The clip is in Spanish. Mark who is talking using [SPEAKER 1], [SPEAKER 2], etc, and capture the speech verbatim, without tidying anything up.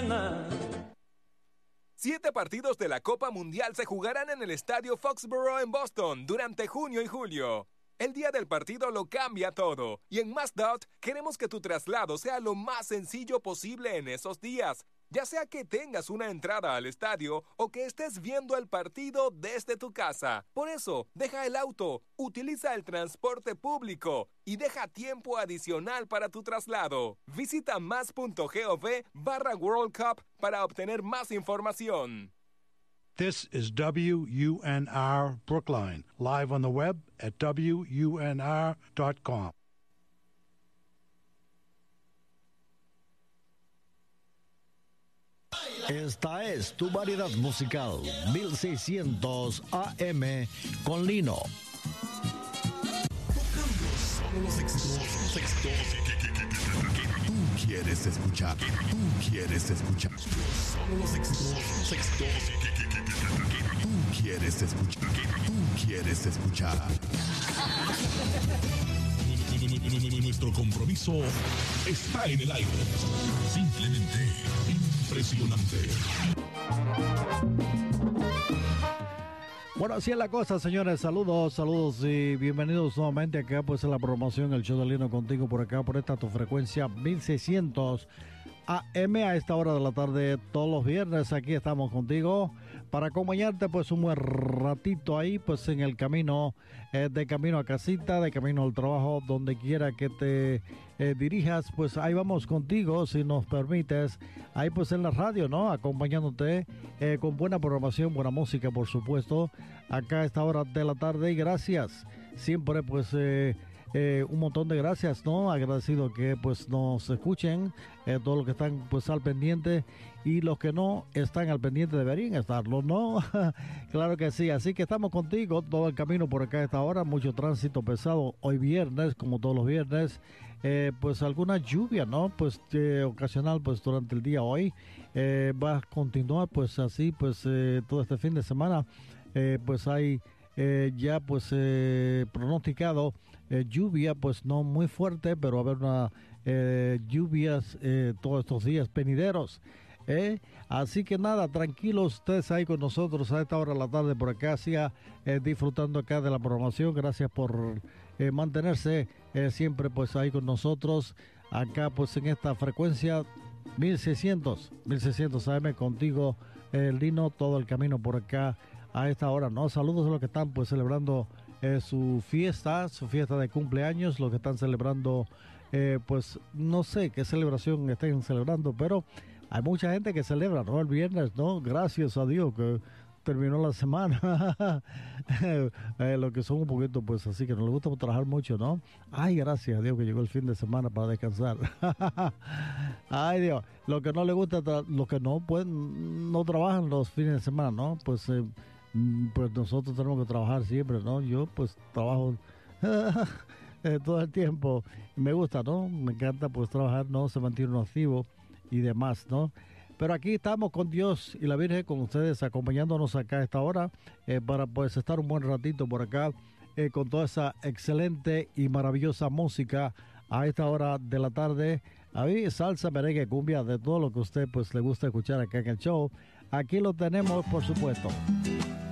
[SPEAKER 1] mañana.
[SPEAKER 2] Siete partidos de la Copa Mundial se jugarán en el Estadio Foxborough en Boston durante junio y julio. El día del partido lo cambia todo, y en MassDOT queremos que tu traslado sea lo más sencillo posible en esos días, ya sea que tengas una entrada al estadio o que estés viendo el partido desde tu casa. Por eso, deja el auto, utiliza el transporte público y deja tiempo adicional para tu traslado. Visita más.gov barra World Cup para obtener más información.
[SPEAKER 3] This is W U N R Brookline, live on the web at W U N R dot com.
[SPEAKER 4] Esta es tu variedad musical, mil seiscientos A M con Lino.
[SPEAKER 5] Tocando solo los éxitos, los éxitos que tú quieres escuchar, que tú quieres escuchar. Solo los éxitos, los éxitos que tú quieres escuchar, que tú quieres escuchar. Nuestro compromiso está en el aire. Simplemente impresionante.
[SPEAKER 6] Bueno, así es la cosa, señores. Saludos, saludos y bienvenidos nuevamente acá pues a la promoción El Show de Lino contigo por acá, por esta tu frecuencia mil seiscientos A M a esta hora de la tarde todos los viernes. Aquí estamos contigo para acompañarte pues un buen ratito ahí pues en el camino, eh, de camino a casita, de camino al trabajo, donde quiera que te eh, dirijas, pues ahí vamos contigo, si nos permites, ahí pues en la radio, ¿no? Acompañándote eh, con buena programación, buena música, por supuesto, acá a esta hora de la tarde. Y gracias, siempre pues eh, Eh, un montón de gracias, ¿no? Agradecido que pues nos escuchen, eh, todos los que están pues al pendiente, y los que no están al pendiente deberían estarlo, ¿no? Claro que sí, así que estamos contigo todo el camino por acá a esta hora, mucho tránsito pesado hoy viernes, como todos los viernes, eh, pues alguna lluvia, ¿no? Pues eh, ocasional pues durante el día hoy, eh, va a continuar pues así pues eh, todo este fin de semana, eh, pues hay eh, ya pues eh, pronosticado Eh, lluvia, pues no muy fuerte, pero va a haber una eh, lluvias eh, todos estos días venideros. ¿eh? Así que nada, tranquilos ustedes ahí con nosotros a esta hora de la tarde por acá, siga eh, disfrutando acá de la programación. Gracias por eh, mantenerse eh, siempre pues ahí con nosotros, acá pues en esta frecuencia mil seiscientos A M contigo, eh, Lino, todo el camino por acá a esta hora, ¿no? Saludos a los que están pues celebrando Eh, su fiesta, su fiesta de cumpleaños, los que están celebrando, eh, pues no sé qué celebración estén celebrando, pero hay mucha gente que celebra, ¿no? El viernes, ¿no? Gracias a Dios que terminó la semana. eh, los que son un poquito, pues así, que no les gusta trabajar mucho, ¿no? Ay, gracias a Dios que llegó el fin de semana para descansar. Ay, Dios, los que no les gusta, los que no pueden, no trabajan los fines de semana, ¿no? Pues eh, pues nosotros tenemos que trabajar siempre, ¿no? Yo pues trabajo eh, todo el tiempo, me gusta, ¿no? Me encanta pues trabajar, ¿no? Se mantiene uno activo y demás, ¿no? Pero aquí estamos con Dios y la Virgen, con ustedes, acompañándonos acá a esta hora, eh, para pues estar un buen ratito por acá, eh, con toda esa excelente y maravillosa música a esta hora de la tarde. A mí, salsa, merengue, cumbia, de todo lo que a usted pues le gusta escuchar acá en el show. Aquí lo tenemos, por supuesto.